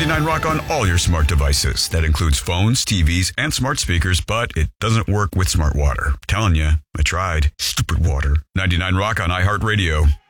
99 Rock on all your smart devices. That includes phones, TVs, and smart speakers, but it doesn't work with smart water. I'm telling you, I tried. Stupid water. 99 Rock on iHeartRadio.